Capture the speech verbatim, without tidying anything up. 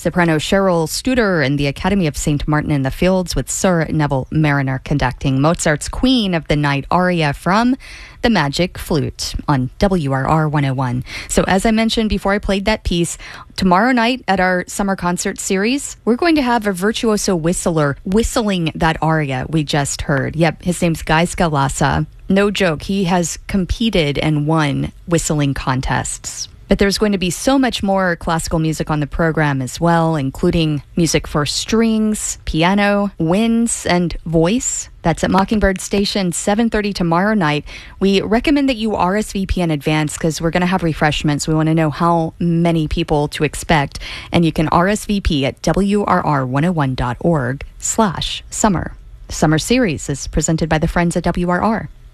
Soprano Cheryl Studer and the Academy of Saint Martin in the Fields with Sir Neville Mariner conducting Mozart's Queen of the Night aria from The Magic Flute on W R R one oh one. So as I mentioned before I played that piece, tomorrow night at our summer concert series, we're going to have a virtuoso whistler whistling that aria we just heard. Yep, his name's Guy Scalassa. No joke, he has competed and won whistling contests. But there's going to be so much more classical music on the program as well, including music for strings, piano, winds, and voice. That's at Mockingbird Station, seven thirty tomorrow night. We recommend that you R S V P in advance because we're going to have refreshments. We want to know how many people to expect. And you can R S V P at W R R one oh one dot org slash summer. The summer series is presented by the Friends at W R R.